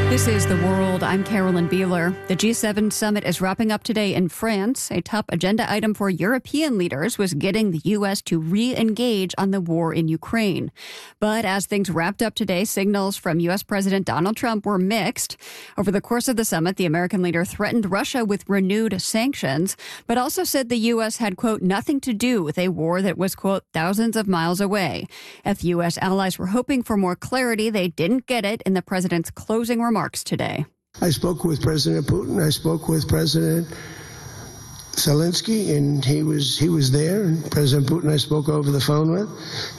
This is The World. I'm Carolyn Beeler. The G7 summit is wrapping up today in France. A top agenda item for European leaders was getting the U.S. to re-engage on the war in Ukraine. But as things wrapped up today, signals from U.S. President Donald Trump were mixed. Over the course of the summit, the American leader threatened Russia with renewed sanctions, but also said the U.S. had, quote, nothing to do with a war that was, quote, thousands of miles away. If U.S. allies were hoping for more clarity, they didn't get it in the president's closing remarks today. I spoke with President Putin. I spoke with President Zelensky, and he was there. And President Putin I spoke over the phone with.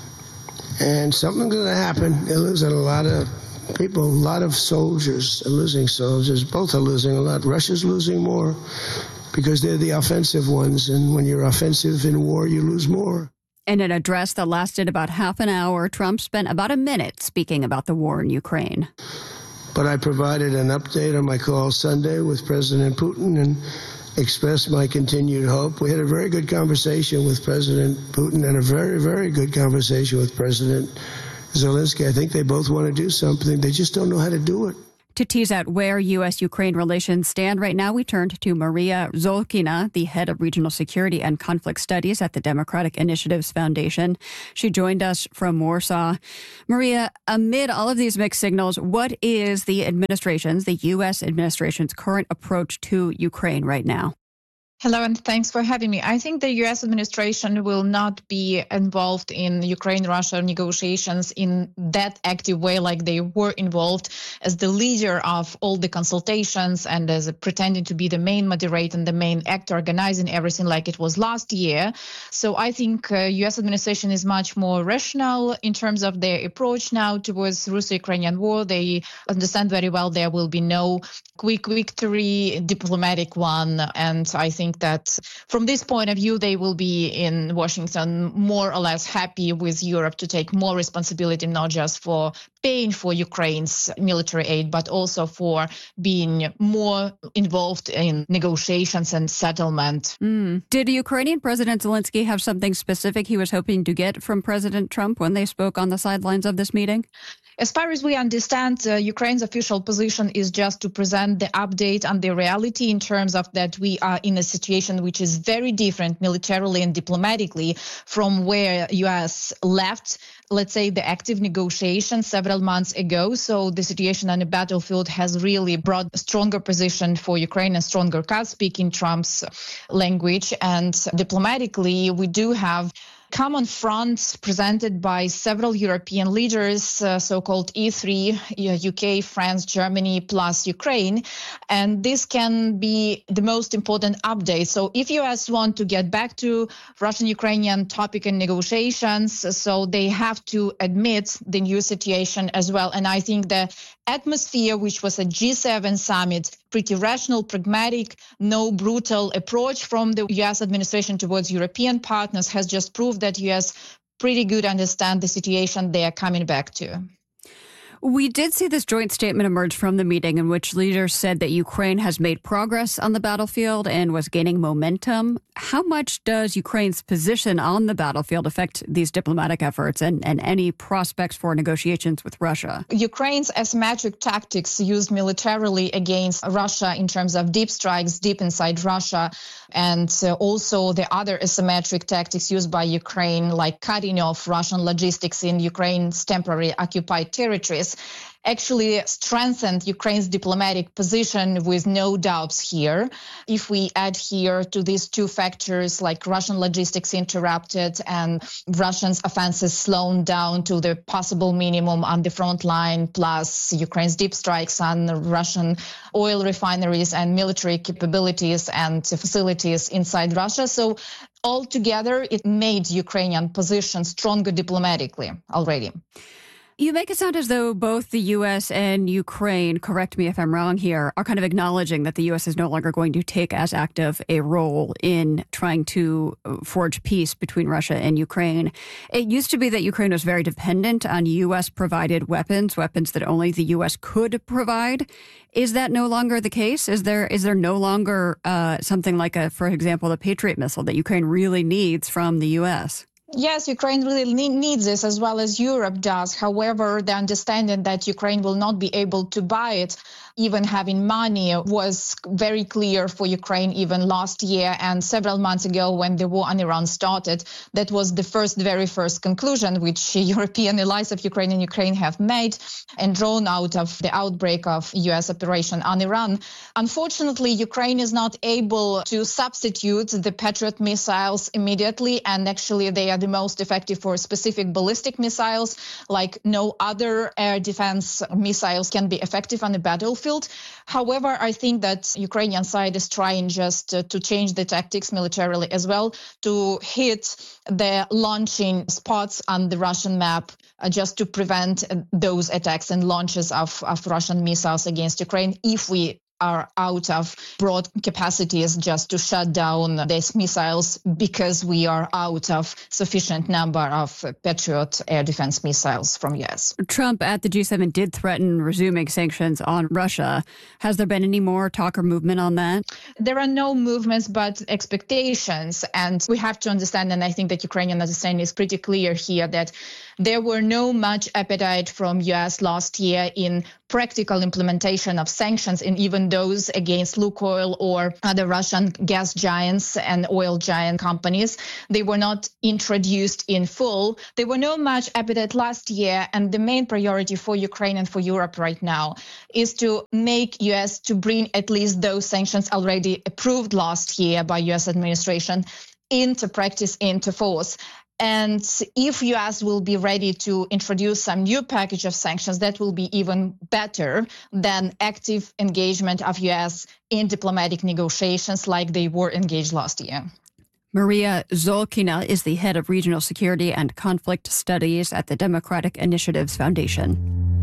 And something's going to happen. They're losing a lot of people, a lot of soldiers are losing soldiers. Both are losing a lot. Russia's losing more because they're the offensive ones. And when you're offensive in war, you lose more. In an address that lasted about half an hour, Trump spent about a minute speaking about the war in Ukraine. But I provided an update on my call Sunday with President Putin and expressed my continued hope. We had a very good conversation with President Putin and a very, very good conversation with President Zelensky. I think they both want to do something. They just don't know how to do it. To tease out where U.S.-Ukraine relations stand right now, we turned to Maria Zolkina, the head of regional security and conflict studies at the Democratic Initiatives Foundation. She joined us from Warsaw. Maria, amid all of these mixed signals, what is the U.S. administration's current approach to Ukraine right now? Hello, and thanks for having me. I think the U.S. administration will not be involved in Ukraine-Russia negotiations in that active way like they were involved as the leader of all the consultations and as pretending to be the main moderator and the main actor organizing everything like it was last year. So I think U.S. administration is much more rational in terms of their approach now towards Russo-Ukrainian war. They understand very well there will be no quick victory, diplomatic one, and I think that from this point of view, they will be in Washington more or less happy with Europe to take more responsibility, not just for paying for Ukraine's military aid, but also for being more involved in negotiations and settlement. Did Ukrainian President Zelensky have something specific he was hoping to get from President Trump when they spoke on the sidelines of this meeting? As far as we understand, Ukraine's official position is just to present the update on the reality in terms of that we are in a situation which is very different militarily and diplomatically from where U.S. left, let's say, the active negotiations several months ago. So the situation on the battlefield has really brought a stronger position for Ukraine, a stronger card, speaking Trump's language. And diplomatically, we do have common fronts presented by several European leaders, so-called E3, UK, France, Germany, plus Ukraine. And this can be the most important update. So if US want to get back to Russian-Ukrainian topic and negotiations, so they have to admit the new situation as well. And I think the atmosphere, which was a G7 summit, pretty rational, pragmatic, no brutal approach from the US administration towards European partners has just proved that US pretty good understand the situation they are coming back to. We did see this joint statement emerge from the meeting in which leaders said that Ukraine has made progress on the battlefield and was gaining momentum. How much does Ukraine's position on the battlefield affect these diplomatic efforts and any prospects for negotiations with Russia? Ukraine's asymmetric tactics used militarily against Russia in terms of deep strikes deep inside Russia, and also the other asymmetric tactics used by Ukraine, like cutting off Russian logistics in Ukraine's temporary occupied territories, actually strengthened Ukraine's diplomatic position with no doubts here. If we add here to these two factors, like Russian logistics interrupted and Russians' offenses slowed down to the possible minimum on the front line, plus Ukraine's deep strikes on Russian oil refineries and military capabilities and facilities inside Russia. So altogether, it made Ukrainian position stronger diplomatically already. You make it sound as though both the U.S. and Ukraine, correct me if I'm wrong here, are kind of acknowledging that the U.S. is no longer going to take as active a role in trying to forge peace between Russia and Ukraine. It used to be that Ukraine was very dependent on U.S.-provided weapons that only the U.S. could provide. Is that no longer the case? Is there no longer something like, for example, the Patriot missile that Ukraine really needs from the U.S.? Yes, Ukraine really needs this as well as Europe does. However, the understanding that Ukraine will not be able to buy it, even having money, was very clear for Ukraine even last year and several months ago when the war on Iran started. That was the very first conclusion which European allies of Ukraine and Ukraine have made and drawn out of the outbreak of U.S. operation on Iran. Unfortunately, Ukraine is not able to substitute the Patriot missiles immediately, and actually they are the most effective for specific ballistic missiles, like no other air defense missiles can be effective on the battlefield. However, I think that Ukrainian side is trying just to change the tactics militarily as well, to hit the launching spots on the Russian map, just to prevent those attacks and launches of Russian missiles against Ukraine if we are out of broad capacities just to shut down these missiles because we are out of sufficient number of Patriot air defense missiles from US. Trump at the G7 did threaten resuming sanctions on Russia. Has there been any more talk or movement on that? There are no movements but expectations. And we have to understand, and I think that Ukrainian understanding is pretty clear here, that there were no much appetite from US last year in practical implementation of sanctions, and even those against Lukoil or other Russian gas giants and oil giant companies. They were not introduced in full. There were no much appetite last year, and the main priority for Ukraine and for Europe right now is to make US to bring at least those sanctions already approved last year by US administration into practice, into force. And if US will be ready to introduce some new package of sanctions, that will be even better than active engagement of US in diplomatic negotiations like they were engaged last year. Maria Zolkina is the head of regional security and conflict studies at the Democratic Initiatives Foundation.